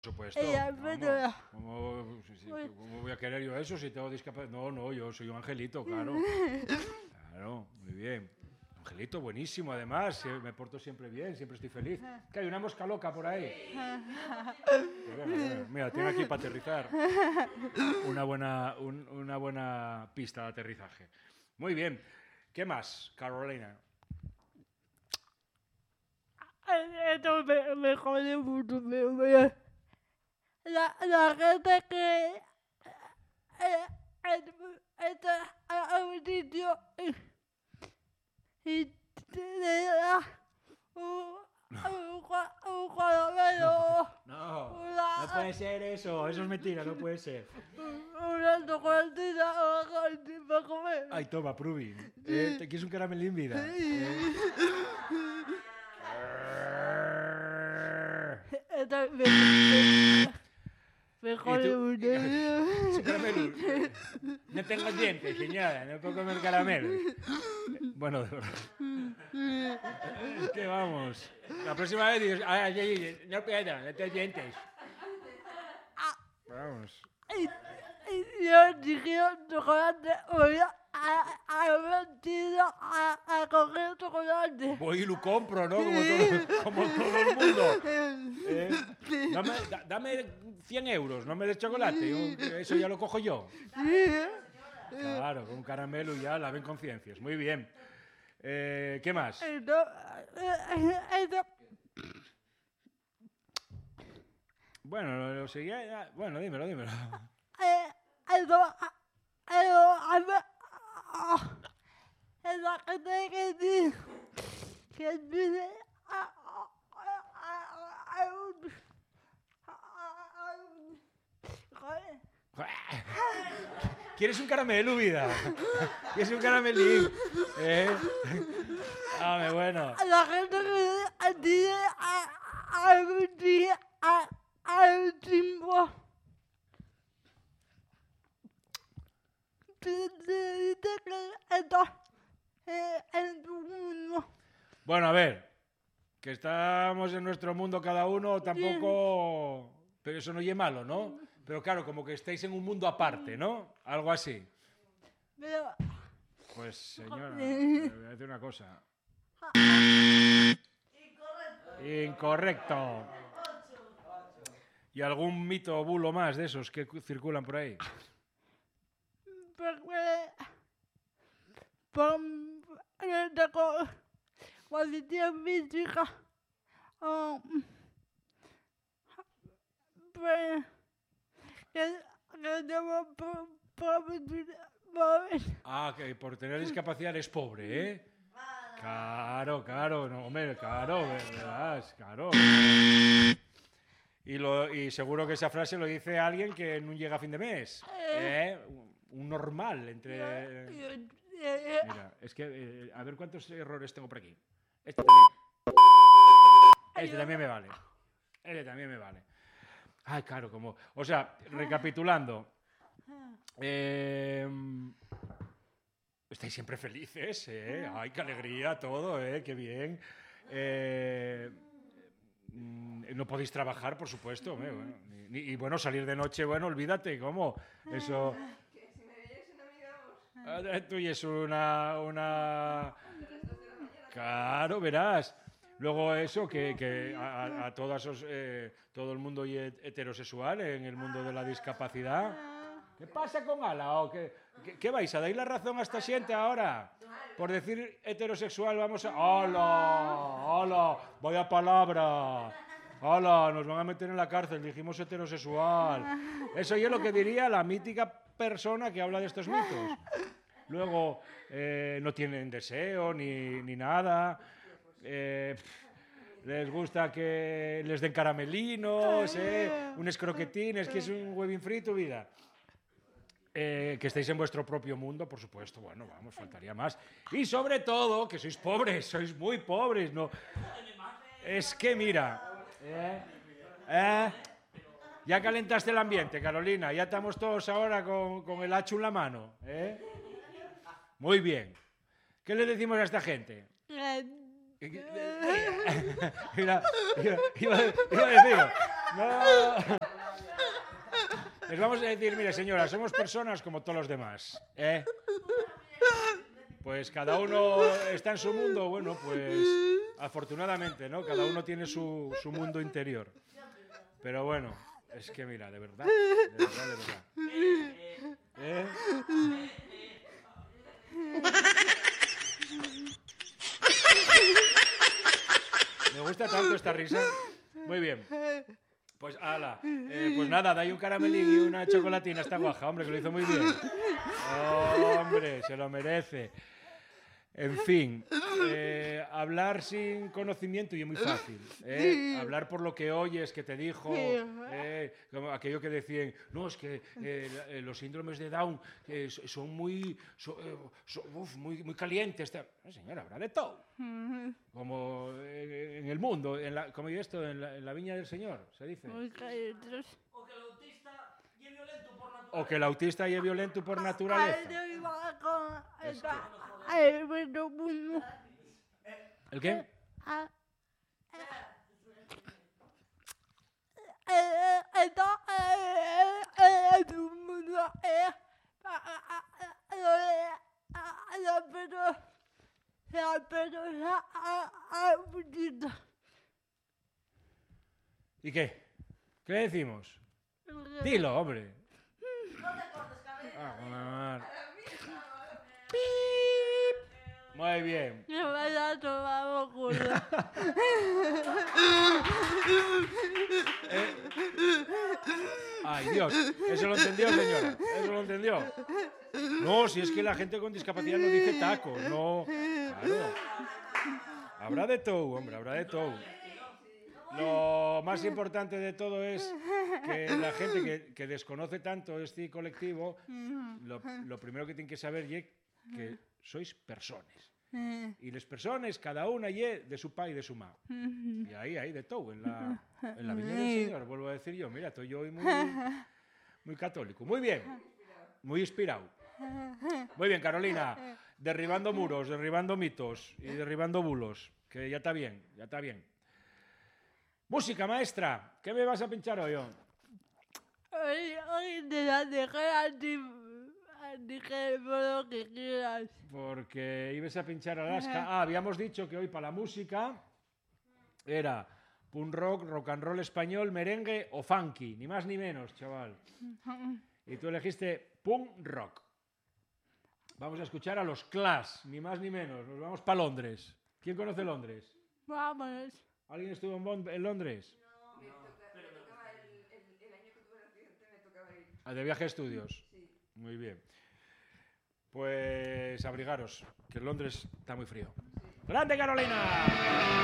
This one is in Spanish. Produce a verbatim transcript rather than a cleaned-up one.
Por supuesto. Ella, Vamos, ¿cómo, si, si, ¿Cómo voy a querer yo eso si tengo discapacidad? No, no, yo soy un angelito, claro. Claro, muy bien. Angelito, buenísimo, además. Me porto siempre bien, siempre estoy feliz. ¿Qué hay? ¿Una mosca loca por ahí? Mira, tengo aquí para aterrizar una buena, un, una buena pista de aterrizaje. Muy bien. ¿Qué más, Carolina? Esto me, me jode mucho, pero me... La, la gente que eh, está a un sitio y te da un, un, un caramelo. No, no, no puede ser eso, eso es mentira, no puede ser. Una chocolatina para comer. Ay, toma, Pruvi. Eh, ¿Te quieres un caramelín, vida? Sí. Eh. Me jode mucho. Es un caramelo. No tengo dientes, señora, no puedo comer caramelo. Bueno, de verdad. Es que vamos. La próxima vez dices, ay, ay, no puedo, no tengo dientes. Vamos. Yo dije chocolate, voy a, a, metido a, a coger chocolate. Voy y lo compro, ¿no? Como todo, como todo el mundo. ¿Eh? Dame, da, dame cien euros, no me des chocolate. Yo, eso ya lo cojo yo. Claro, con un caramelo ya la ven conciencias. Muy bien. Eh, ¿Qué más? Bueno, lo seguía. Bueno, dímelo, dímelo. Eso, eso, es la gente que dice que dice ¿Quieres un caramelo, vida? ¿Quieres un caramelín? ¿Eh? Ah, bueno. La gente que dice algún día al tiempo. Bueno, a ver, que estamos en nuestro mundo cada uno, tampoco... Pero eso no es malo, ¿no? Pero claro, como que estáis en un mundo aparte, ¿no? Algo así. Pero... Pues, señora, le voy a decir una cosa. Incorrecto. Incorrecto. ¿Y algún mito o bulo más de esos que circulan por ahí? Porque... Por... Condición física... Pues... Que... Que tengo... Ah, que por tener discapacidad eres pobre, ¿eh? Claro, claro, no, hombre, claro, verás, claro. Y, lo, y seguro que esa frase lo dice alguien que no llega a fin de mes, ¿eh? Un normal entre... Mira, es que, eh, a ver cuántos errores tengo por aquí. Este también. Este también me vale. Este también me vale. Ay, claro, como... O sea, recapitulando... Eh, estáis siempre felices, ¿eh? Ay, qué alegría, todo, ¿eh? Qué bien. Eh, no podéis trabajar, por supuesto. ¿eh? Bueno, ni, y bueno, salir de noche, bueno, olvídate, ¿cómo? Eso... Que si me veíais una amiga vos. Tú y es una... una... Claro, verás. Luego eso, que, que a, a todas os, eh, todo el mundo heterosexual en el mundo de la discapacidad... ¿Qué pasa con Ala? ¿Qué, qué, ¿Qué vais a dar la razón a esta gente ahora? Por decir heterosexual vamos a... ¡Hala! ¡Hala! ¡Vaya palabra! ¡Hala! Nos van a meter en la cárcel, dijimos heterosexual. Eso es lo que diría la mítica persona que habla de estos mitos. Luego, eh, no tienen deseo ni, ni nada. Eh, les gusta que les den caramelinos, eh, unos croquetines, que es un huevín frito, vida. Eh, que estéis en vuestro propio mundo, por supuesto, bueno, vamos, faltaría más. Y sobre todo, que sois pobres, sois muy pobres, ¿no? Es que mira, eh, eh, ya calentaste el ambiente, Carolina, ya estamos todos ahora con, con el hacho en la mano, ¿eh? Muy bien. ¿Qué le decimos a esta gente? Mira, mira, iba, iba a decir, No. Les vamos a decir, mire señora, somos personas como todos los demás, ¿eh? Pues cada uno está en su mundo, bueno, pues afortunadamente, ¿no? Cada uno tiene su, su mundo interior. Pero bueno, es que mira, de verdad, de verdad, de verdad. ¿Eh? Me gusta tanto esta risa. Muy bien. Pues ala, eh, pues nada, da ahí un caramelín y una chocolatina a esta guaja, hombre, que lo hizo muy bien. Oh, hombre, se lo merece. En fin, eh, hablar sin conocimiento y es muy fácil. ¿eh? Hablar por lo que oyes, que te dijo, eh, como aquello que decían, no, es que eh, los síndromes de Down eh, son muy, son, son, uf, muy, muy calientes. No, señora, habrá de todo. Como eh, en el mundo, en la, como esto, en la, en la viña del Señor, se dice. Muy calientes. O que el autista es violento por naturaleza. Es que... ¿El qué? ¿Y qué? ¿Qué decimos? Dilo, hombre. Ah, muy bien. Me vaya a tomar por culo. Eh. Ay, Dios. ¿Eso lo entendió, señora? ¿Eso lo entendió? No, si es que la gente con discapacidad no dice taco. No. Claro. Habrá de todo, hombre, habrá de todo. Lo más importante de todo es que la gente que, que desconoce tanto este colectivo, lo, lo primero que tienen que saber es que sois personas. Y las personas, cada una ye de su pa y de su ma. Y ahí hay de todo, en la, en la viña del Señor, vuelvo a decir yo. Mira, estoy yo hoy muy, muy católico. Muy bien, muy inspirado. Muy bien, Carolina. Derribando muros, derribando mitos y derribando bulos. Que ya está bien, ya está bien. Música, maestra. ¿Qué me vas a pinchar hoy? Hoy te la dejé a ti. Dije por lo que quieras. Porque ibas a pinchar Alaska. Ah, habíamos dicho que hoy para la música era punk rock, rock and roll español, merengue o funky. Ni más ni menos, chaval. Y tú elegiste punk rock. Vamos a escuchar a los Clash, ni más ni menos. Nos vamos para Londres. ¿Quién conoce Londres? Vamos. ¿Alguien estuvo en, Bond, en Londres? No, me, toca, me tocaba el, el, el año que tuve el accidente, me tocaba ir. Ah, de viaje a estudios. Sí. Muy bien. Pues abrigaros, que en Londres está muy frío. ¡Grande, Carolina!